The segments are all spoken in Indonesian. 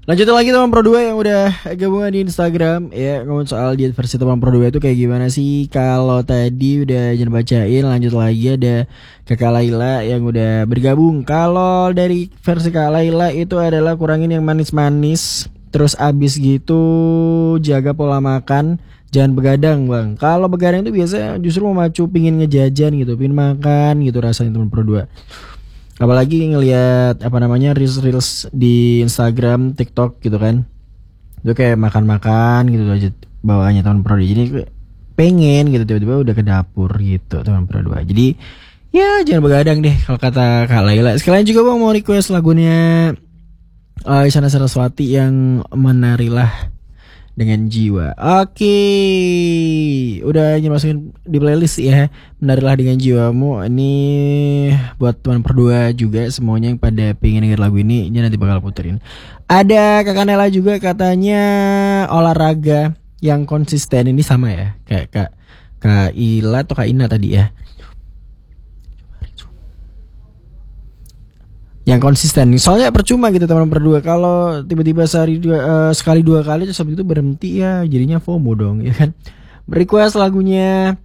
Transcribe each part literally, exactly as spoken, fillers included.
Lanjutin lagi teman Pro dua yang udah gabungan di Instagram ya, ngomong soal diet versi teman Pro dua itu kayak gimana sih. Kalau tadi udah jangan bacain, lanjut lagi ada Kakak Laila yang udah bergabung. Kalau dari versi Kak Laila itu adalah kurangin yang manis-manis, terus abis gitu jaga pola makan, jangan begadang bang. Kalau begadang itu biasanya justru memacu pingin ngejajan gitu, pingin makan gitu rasanya teman Pro dua. Apalagi ngelihat apa namanya reels reels di Instagram, TikTok gitu kan, itu kayak makan-makan gitu aja bawaannya teman Pro dua. Jadi kayak pengen gitu tiba-tiba udah ke dapur gitu teman Pro dua. Jadi ya jangan begadang deh kalau kata Kak Laila. Sekalian juga bang mau request lagunya uh, Isyana Saraswati yang Menarilah Dengan Jiwa. Oke, udah masukin di playlist ya. Menarilah Dengan Jiwamu. Ini buat teman berdua juga semuanya yang pada pengen denger lagu ini, ini nanti bakal puterin. Ada Kakak Nela juga katanya olahraga yang konsisten. Ini sama ya kayak Kak Kak Ila atau Kak Ina tadi ya. Yang konsisten, soalnya percuma gitu teman berdua kalau tiba-tiba sehari dua, uh, sekali dua kali terus habis itu berhenti ya jadinya FOMO dong ya kan. Request lagunya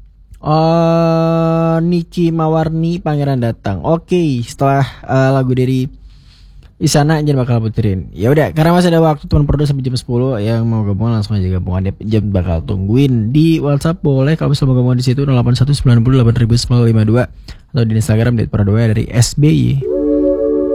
uh, Niki Mawarni Pangeran Datang. Oke, okay, setelah uh, lagu dari Isyana jangan bakal puterin. Ya udah, karena masih ada waktu teman berdua sampai jam sepuluh yang mau gabung langsung aja gabung. Ada jam bakal tungguin di WhatsApp boleh kalau misalnya mau gabung di situ nol delapan satu sembilan nol delapan sembilan sembilan lima dua atau di Instagram di Pro dua dari S B Y.